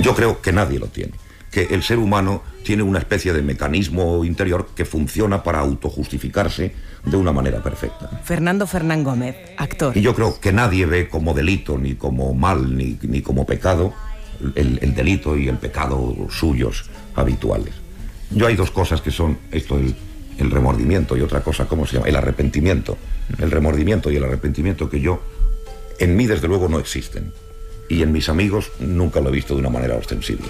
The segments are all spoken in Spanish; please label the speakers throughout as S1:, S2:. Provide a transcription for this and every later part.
S1: Yo creo que nadie lo tiene, que el ser humano tiene una especie de mecanismo interior que funciona para autojustificarse de una manera perfecta.
S2: Fernando Fernán Gómez, actor.
S1: Y yo creo que nadie ve como delito, ni como mal, ni como pecado, el delito y el pecado suyos habituales. Yo hay dos cosas que son esto, el remordimiento, y otra cosa, ¿cómo se llama? El arrepentimiento. El remordimiento y el arrepentimiento que en mí desde luego no existen. Y en mis amigos nunca lo he visto de una manera ostensible.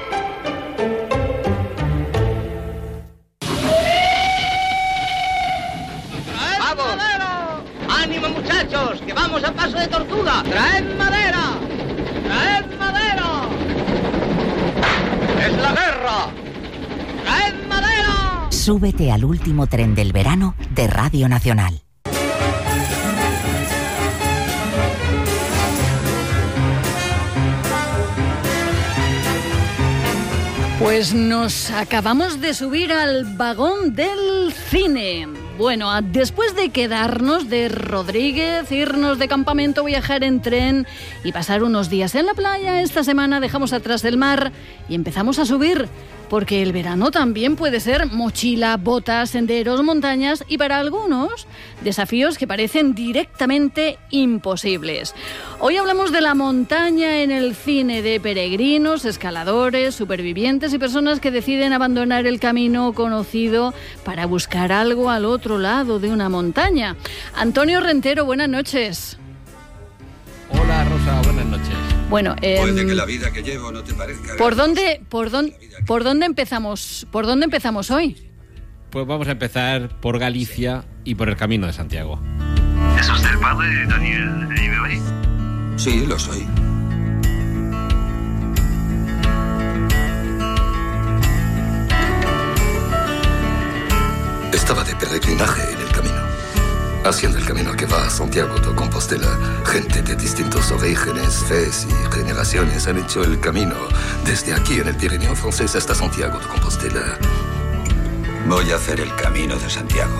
S3: ¡Vamos! ¡Madera! ¡Ánimo, muchachos! ¡Que vamos a paso de tortuga! ¡Traed madera! ¡Traed madera! ¡Es la guerra! ¡Traed madera!
S4: Súbete al último tren del verano de Radio Nacional.
S5: Pues nos acabamos de subir al vagón del cine. Bueno, después de quedarnos de Rodríguez, irnos de campamento, viajar en tren y pasar unos días en la playa, esta semana dejamos atrás el mar y empezamos a subir. Porque el verano también puede ser mochila, botas, senderos, montañas y para algunos desafíos que parecen directamente imposibles. Hoy hablamos de la montaña en el cine, de peregrinos, escaladores, supervivientes y personas que deciden abandonar el camino conocido para buscar algo al otro lado de una montaña. Antonio Rentero, buenas noches.
S6: Hola Rosa, buenas noches.
S5: Bueno,
S7: puede que la vida que llevo no te parezca.
S5: ¿Por dónde empezamos hoy?
S6: Pues vamos a empezar por Galicia y por el Camino de Santiago.
S8: ¿Es usted el padre de Daniel Eibelay?
S7: Sí, lo soy. Estaba de peregrinaje en el camino, haciendo el camino que va a Santiago de Compostela. Gente de distintos orígenes, fes y generaciones han hecho el camino desde aquí en el Pirineo francés hasta Santiago de Compostela. Voy a hacer el Camino de Santiago.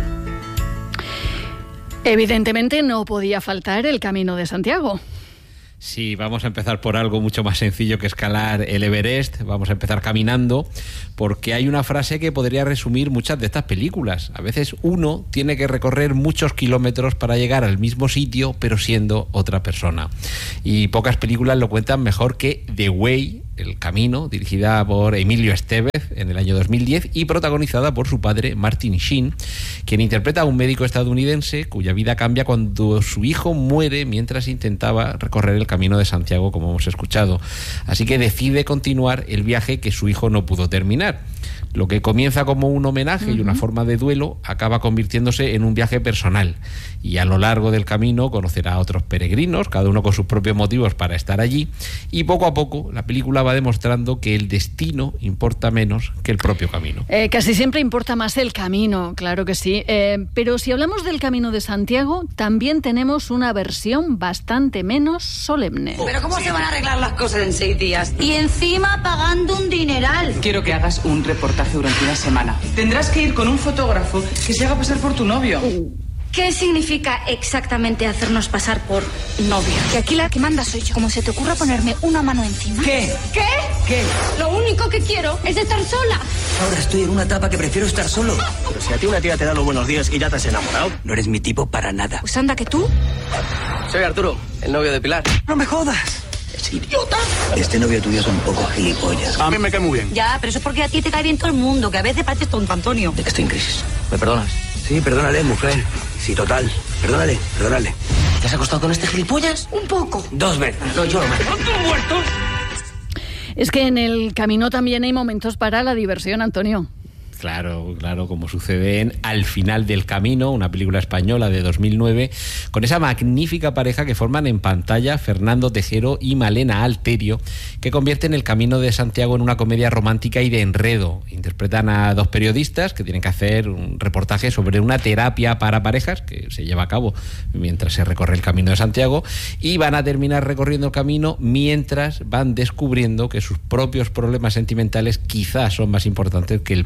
S5: Evidentemente no podía faltar el Camino de Santiago.
S6: Sí, vamos a empezar por algo mucho más sencillo que escalar el Everest. Vamos a empezar caminando, porque hay una frase que podría resumir muchas de estas películas. A veces uno tiene que recorrer muchos kilómetros para llegar al mismo sitio, pero siendo otra persona. Y pocas películas lo cuentan mejor que The Way, El Camino, dirigida por Emilio Estevez en el año 2010 y protagonizada por su padre Martin Sheen, quien interpreta a un médico estadounidense cuya vida cambia cuando su hijo muere mientras intentaba recorrer el Camino de Santiago, como hemos escuchado. Así que decide continuar el viaje que su hijo no pudo terminar. Lo que comienza como un homenaje y una forma de duelo acaba convirtiéndose en un viaje personal, y a lo largo del camino conocerá a otros peregrinos, cada uno con sus propios motivos para estar allí, y poco a poco la película va demostrando que el destino importa menos que el propio camino.
S5: Casi siempre importa más el camino, claro que sí, pero si hablamos del Camino de Santiago, también tenemos una versión bastante menos solemne.
S9: Pero ¿cómo se van a arreglar las cosas en 6 días? Y encima pagando un dineral.
S10: Quiero que hagas un reportaje durante una semana. Tendrás que ir con un fotógrafo que se haga pasar por tu novio.
S11: ¿Qué significa exactamente hacernos pasar por novia? Que aquí la que manda soy yo. Como se te ocurra ponerme una mano encima.
S10: ¿Qué?
S11: ¿Qué?
S10: ¿Qué?
S11: Lo único que quiero es estar sola.
S12: Ahora estoy en una etapa que prefiero estar solo. Pero si a ti una tía te da los buenos días y ya te has enamorado, no eres mi tipo para nada.
S11: Pues anda que tú.
S12: Soy Arturo, el novio de Pilar. ¡No me jodas! ¡Es idiota! Este novio tuyo es un poco gilipollas. A mí me cae muy bien.
S9: Ya, pero eso es porque a ti te cae bien todo el mundo, que a veces pareces tonto, Antonio.
S12: Es que estoy en crisis. ¿Me perdonas? Sí, perdónale, mujer. Sí, total. Perdónale. ¿Te has acostado con este gilipollas?
S11: Un poco.
S12: 2 veces. No, yo no me... ¿Cuántos muertos?
S5: Es que en el camino también hay momentos para la diversión, Antonio.
S6: Claro, como sucede en Al final del camino, una película española de 2009, con esa magnífica pareja que forman en pantalla Fernando Tejero y Malena Alterio, que convierten el Camino de Santiago en una comedia romántica y de enredo. Interpretan a 2 periodistas que tienen que hacer un reportaje sobre una terapia para parejas que se lleva a cabo mientras se recorre el Camino de Santiago, y van a terminar recorriendo el camino mientras van descubriendo que sus propios problemas sentimentales quizás son más importantes que el propio reportaje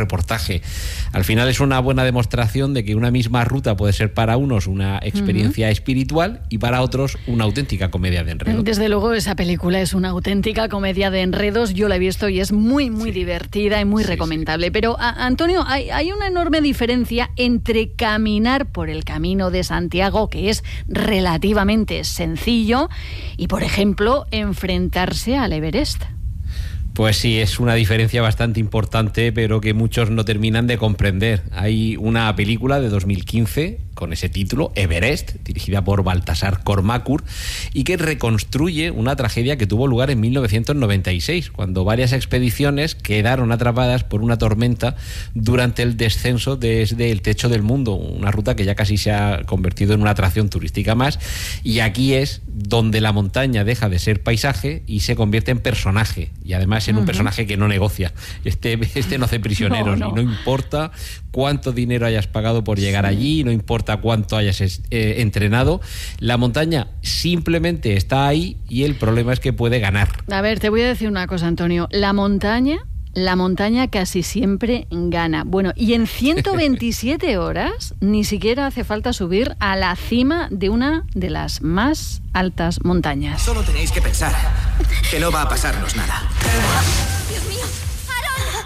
S6: reportaje. Al final es una buena demostración de que una misma ruta puede ser para unos una experiencia espiritual y para otros una auténtica comedia de enredos.
S5: Desde luego esa película es una auténtica comedia de enredos, yo la he visto y es muy divertida y muy recomendable. Pero Antonio, hay una enorme diferencia entre caminar por el Camino de Santiago, que es relativamente sencillo, y por ejemplo enfrentarse al Everest.
S6: Pues sí, es una diferencia bastante importante, pero que muchos no terminan de comprender. Hay una película de 2015 con ese título, Everest, dirigida por Baltasar Kormákur, y que reconstruye una tragedia que tuvo lugar en 1996, cuando varias expediciones quedaron atrapadas por una tormenta durante el descenso desde el techo del mundo, una ruta que ya casi se ha convertido en una atracción turística más, y aquí es donde la montaña deja de ser paisaje y se convierte en personaje, y además en un personaje que no negocia. Este no hace prisioneros, y no importa cuánto dinero hayas pagado por llegar allí, no importa cuánto hayas entrenado, la montaña simplemente está ahí y el problema es que puede ganar.
S5: A ver, te voy a decir una cosa, Antonio, la montaña casi siempre gana. Bueno, y en 127 horas ni siquiera hace falta subir a la cima de una de las más altas montañas.
S12: Solo tenéis que pensar que no va a pasarnos nada.
S11: Dios mío, Aaron.